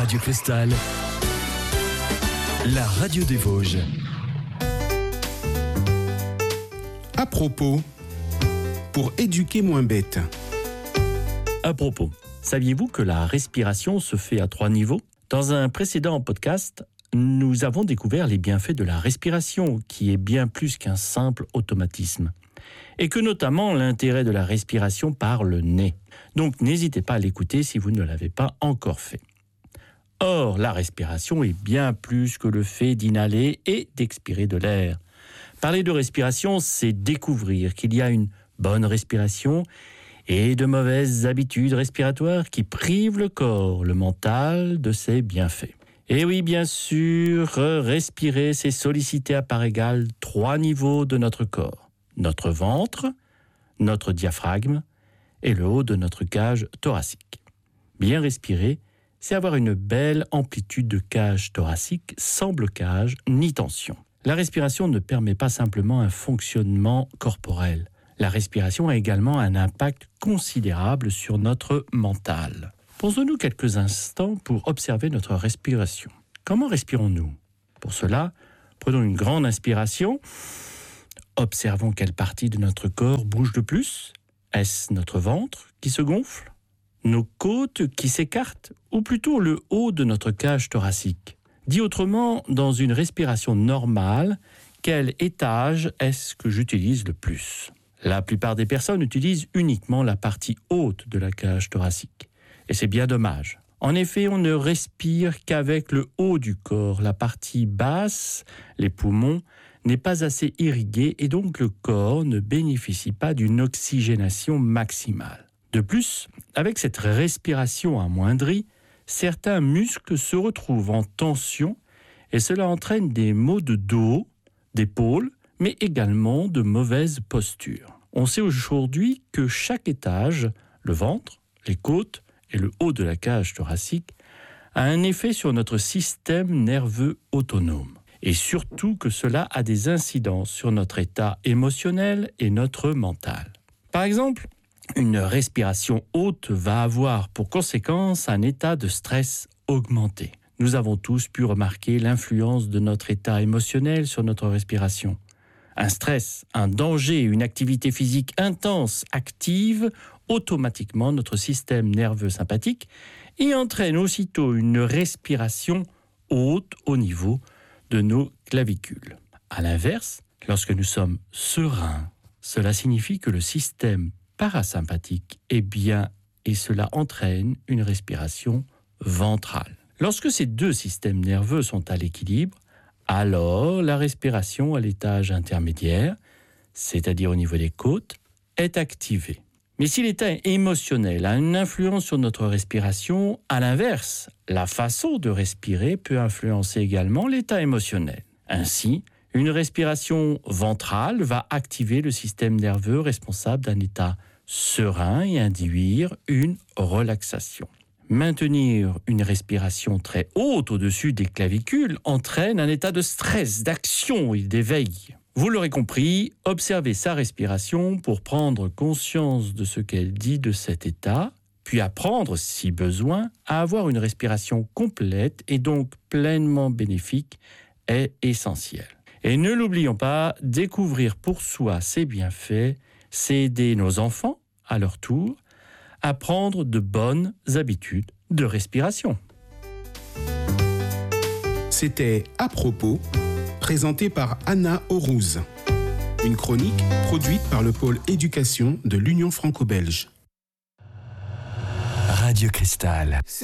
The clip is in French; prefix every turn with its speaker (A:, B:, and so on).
A: Radio Cristal, la radio des Vosges.
B: À propos, pour éduquer moins bête.
C: À propos, saviez-vous que la respiration se fait à 3 niveaux ? Dans un précédent podcast, nous avons découvert les bienfaits de la respiration, qui est bien plus qu'un simple automatisme. Et que notamment l'intérêt de la respiration par le nez. Donc n'hésitez pas à l'écouter si vous ne l'avez pas encore fait. Or, la respiration est bien plus que le fait d'inhaler et d'expirer de l'air. Parler de respiration, c'est découvrir qu'il y a une bonne respiration et de mauvaises habitudes respiratoires qui privent le corps, le mental, de ses bienfaits. Et oui, bien sûr, respirer, c'est solliciter à part égale 3 niveaux de notre corps. Notre ventre, notre diaphragme et le haut de notre cage thoracique. Bien respirer, c'est avoir une belle amplitude de cage thoracique sans blocage ni tension. La respiration ne permet pas simplement un fonctionnement corporel. La respiration a également un impact considérable sur notre mental. Posons-nous quelques instants pour observer notre respiration. Comment respirons-nous ? Pour cela, prenons une grande inspiration. Observons quelle partie de notre corps bouge le plus. Est-ce notre ventre qui se gonfle ? Nos côtes qui s'écartent ? Ou plutôt le haut de notre cage thoracique ? Dit autrement, dans une respiration normale, quel étage est-ce que j'utilise le plus ? La plupart des personnes utilisent uniquement la partie haute de la cage thoracique. Et c'est bien dommage. En effet, on ne respire qu'avec le haut du corps. La partie basse, les poumons, n'est pas assez irriguée et donc le corps ne bénéficie pas d'une oxygénation maximale. De plus, avec cette respiration amoindrie, certains muscles se retrouvent en tension et cela entraîne des maux de dos, d'épaules, mais également de mauvaises postures. On sait aujourd'hui que chaque étage, le ventre, les côtes et le haut de la cage thoracique, a un effet sur notre système nerveux autonome. Et surtout que cela a des incidences sur notre état émotionnel et notre mental. Par exemple, une respiration haute va avoir pour conséquence un état de stress augmenté. Nous avons tous pu remarquer l'influence de notre état émotionnel sur notre respiration. Un stress, un danger, une activité physique intense active automatiquement notre système nerveux sympathique et entraîne aussitôt une respiration haute au niveau de nos clavicules. À l'inverse, lorsque nous sommes sereins, cela signifie que le système parasympathique est bien et cela entraîne une respiration ventrale. Lorsque ces deux systèmes nerveux sont à l'équilibre, alors la respiration à l'étage intermédiaire, c'est-à-dire au niveau des côtes, est activée. Mais si l'état émotionnel a une influence sur notre respiration, à l'inverse, la façon de respirer peut influencer également l'état émotionnel. Ainsi, une respiration ventrale va activer le système nerveux responsable d'un état serein et induire une relaxation. Maintenir une respiration très haute au-dessus des clavicules entraîne un état de stress, d'action et d'éveil. Vous l'aurez compris, observez sa respiration pour prendre conscience de ce qu'elle dit de cet état, puis apprendre, si besoin, à avoir une respiration complète et donc pleinement bénéfique est essentiel. Et ne l'oublions pas, découvrir pour soi ses bienfaits, c'est aider nos enfants, à leur tour, à prendre de bonnes habitudes de respiration.
B: C'était À propos, présenté par Anna Aurouz. Une chronique produite par le pôle éducation de l'Union franco-belge.
A: Radio Cristal.